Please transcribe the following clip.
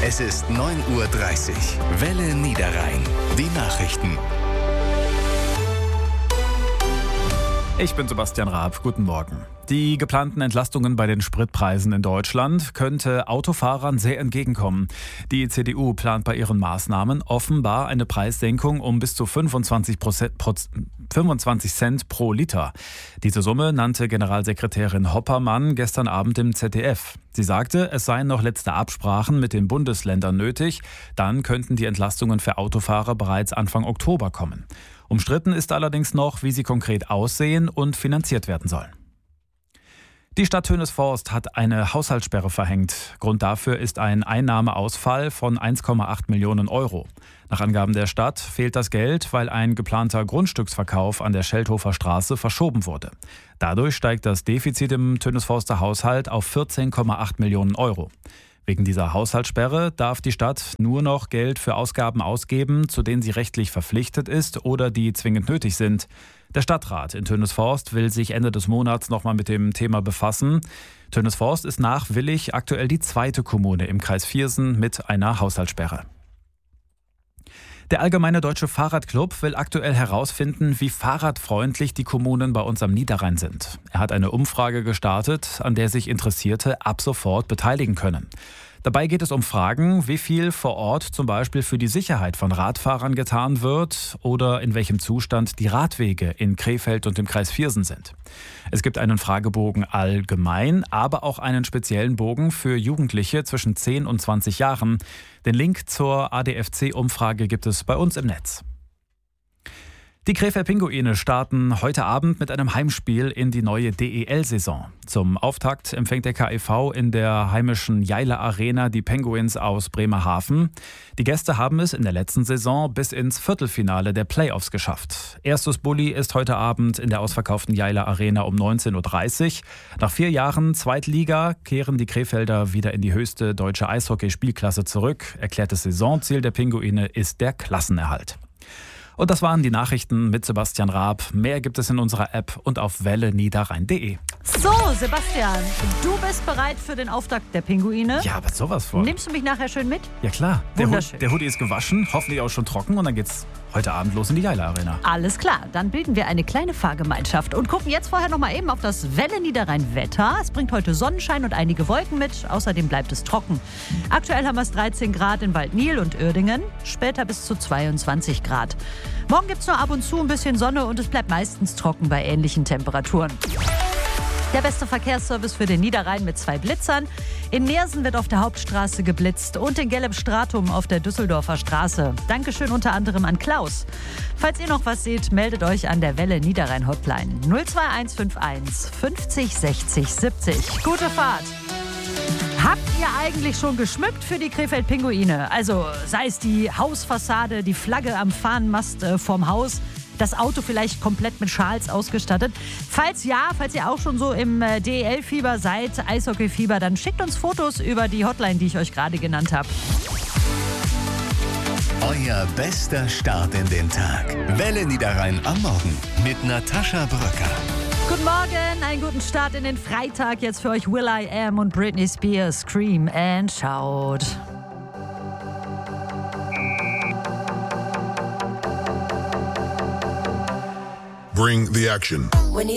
Es ist 9:30 Uhr. Welle Niederrhein. Die Nachrichten. Ich bin Sebastian Raab. Guten Morgen. Die geplanten Entlastungen bei den Spritpreisen in Deutschland könnte Autofahrern sehr entgegenkommen. Die CDU plant bei ihren Maßnahmen offenbar eine Preissenkung um bis zu 25 Cent pro Liter. Diese Summe nannte Generalsekretärin Hoppermann gestern Abend im ZDF. Sie sagte, es seien noch letzte Absprachen mit den Bundesländern nötig. Dann könnten die Entlastungen für Autofahrer bereits Anfang Oktober kommen. Umstritten ist allerdings noch, wie sie konkret aussehen und finanziert werden sollen. Die Stadt Tönesforst hat eine Haushaltssperre verhängt. Grund dafür ist ein Einnahmeausfall von 1,8 Millionen Euro. Nach Angaben der Stadt fehlt das Geld, weil ein geplanter Grundstücksverkauf an der Scheldhofer Straße verschoben wurde. Dadurch steigt das Defizit im Tönesforster Haushalt auf 14,8 Millionen Euro. Wegen dieser Haushaltssperre darf die Stadt nur noch Geld für Ausgaben ausgeben, zu denen sie rechtlich verpflichtet ist oder die zwingend nötig sind. Der Stadtrat in Tönesforst will sich Ende des Monats nochmal mit dem Thema befassen. Tönesforst ist nach Willich aktuell die zweite Kommune im Kreis Viersen mit einer Haushaltssperre. Der Allgemeine Deutsche Fahrradclub will aktuell herausfinden, wie fahrradfreundlich die Kommunen bei uns am Niederrhein sind. Er hat eine Umfrage gestartet, an der sich Interessierte ab sofort beteiligen können. Dabei geht es um Fragen, wie viel vor Ort zum Beispiel für die Sicherheit von Radfahrern getan wird oder in welchem Zustand die Radwege in Krefeld und im Kreis Viersen sind. Es gibt einen Fragebogen allgemein, aber auch einen speziellen Bogen für Jugendliche zwischen 10 und 20 Jahren. Den Link zur ADFC-Umfrage gibt es bei uns im Netz. Die Krefeld Pinguine starten heute Abend mit einem Heimspiel in die neue DEL-Saison. Zum Auftakt empfängt der KIV in der heimischen Jeila Arena die Penguins aus Bremerhaven. Die Gäste haben es in der letzten Saison bis ins Viertelfinale der Playoffs geschafft. Erstes Bulli ist heute Abend in der ausverkauften Jeila Arena um 19:30 Uhr. Nach 4 Jahren Zweitliga kehren die Krefelder wieder in die höchste deutsche Eishockey-Spielklasse zurück. Erklärtes Saisonziel der Pinguine ist der Klassenerhalt. Und das waren die Nachrichten mit Sebastian Raab. Mehr gibt es in unserer App und auf welleniederrhein.de. So, Sebastian, du bist bereit für den Auftakt der Pinguine? Ja, aber sowas von. Nimmst du mich nachher schön mit? Ja klar. Wunderschön. Der Hoodie ist gewaschen, hoffentlich auch schon trocken und dann geht's heute Abend los in die Jeila Arena. Alles klar, dann bilden wir eine kleine Fahrgemeinschaft und gucken jetzt vorher noch mal eben auf das Welle Niederrhein Wetter. Es bringt heute Sonnenschein und einige Wolken mit, außerdem bleibt es trocken. Aktuell haben wir es 13 Grad in Waldnil und Uerdingen, später bis zu 22 Grad. Morgen gibt es nur ab und zu ein bisschen Sonne und es bleibt meistens trocken bei ähnlichen Temperaturen. Der beste Verkehrsservice für den Niederrhein mit 2 Blitzern. In Neersen wird auf der Hauptstraße geblitzt und in Gelb-Stratum auf der Düsseldorfer Straße. Dankeschön unter anderem an Klaus. Falls ihr noch was seht, meldet euch an der Welle Niederrhein Hotline 02151 50 60 70. Gute Fahrt! Habt ihr eigentlich schon geschmückt für die Krefeld Pinguine? Also sei es die Hausfassade, die Flagge am Fahnenmast vorm Haus, das Auto vielleicht komplett mit Schals ausgestattet. Falls ja, falls ihr auch schon so im DEL-Fieber seid, Eishockey-Fieber, dann schickt uns Fotos über die Hotline, die ich euch gerade genannt habe. Euer bester Start in den Tag. Welle Niederrhein am Morgen mit Natascha Bröcker. Guten Morgen, einen guten Start in den Freitag. Jetzt für euch will.i.am und Britney Spears, Scream and Shout. Bring the action.